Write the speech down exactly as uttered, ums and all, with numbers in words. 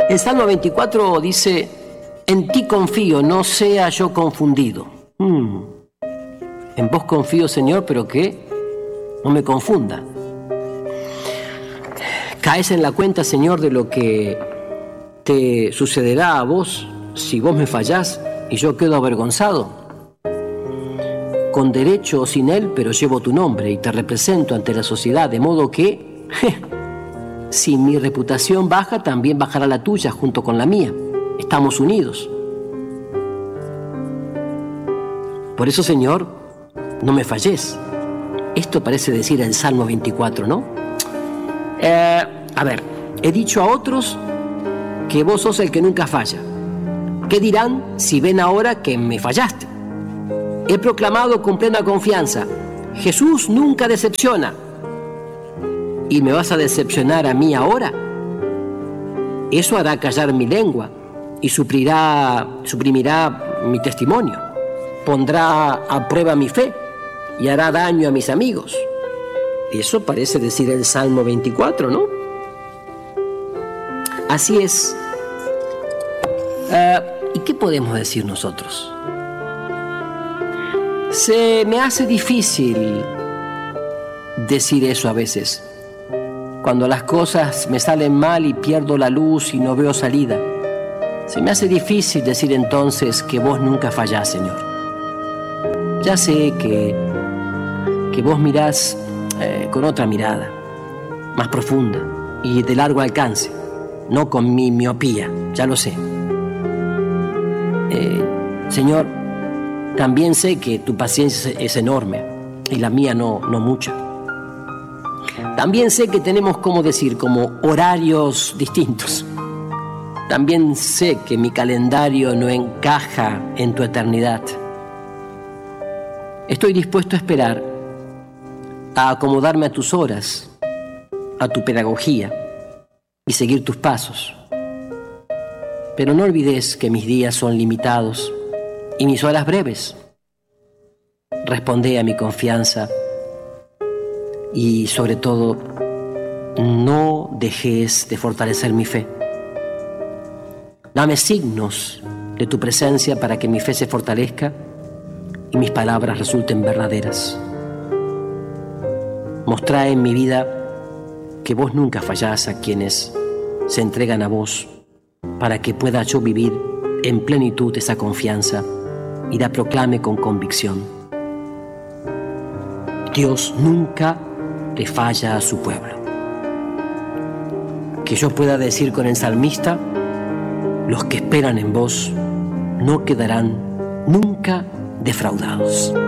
El Salmo veinticuatro dice: en ti confío, no sea yo confundido. Hmm. En vos confío, Señor, pero que no me confunda. Caes en la cuenta, Señor, de lo que te sucederá a vos si vos me fallás y yo quedo avergonzado. Con derecho o sin él, pero llevo tu nombre y te represento ante la sociedad, de modo que, je, si mi reputación baja, también bajará la tuya junto con la mía. Estamos unidos. Por eso, Señor, no me falles. Esto parece decir el Salmo veinticuatro, ¿no? Eh, a ver, he dicho a otros que vos sos el que nunca falla. ¿Qué dirán si ven ahora que me fallaste? He proclamado con plena confianza: Jesús nunca decepciona. ¿Y me vas a decepcionar a mí ahora? Eso hará callar mi lengua y suplirá, suprimirá mi testimonio. Pondrá a prueba mi fe y hará daño a mis amigos. Eso parece decir el Salmo veinticuatro, ¿no? Así es. Uh, ¿Y qué podemos decir nosotros? Se me hace difícil decir eso a veces, cuando las cosas me salen mal y pierdo la luz y no veo salida. Se me hace difícil decir entonces que vos nunca fallás, Señor. Ya sé que, que vos mirás eh, con otra mirada, más profunda y de largo alcance, no con mi miopía, ya lo sé. Eh, Señor, también sé que tu paciencia es enorme y la mía no, no mucha. También sé que tenemos, como decir, como horarios distintos. También sé que mi calendario no encaja en tu eternidad. Estoy dispuesto a esperar, a acomodarme a tus horas, a tu pedagogía y seguir tus pasos. Pero no olvides que mis días son limitados y mis horas breves. Responde a mi confianza y, sobre todo, no dejes de fortalecer mi fe. Dame signos de tu presencia para que mi fe se fortalezca y mis palabras resulten verdaderas. Mostrá en mi vida que vos nunca fallás a quienes se entregan a vos, para que pueda yo vivir en plenitud esa confianza y la proclame con convicción. Dios nunca le falla a su pueblo. Que yo pueda decir con el salmista: los que esperan en vos no quedarán nunca defraudados.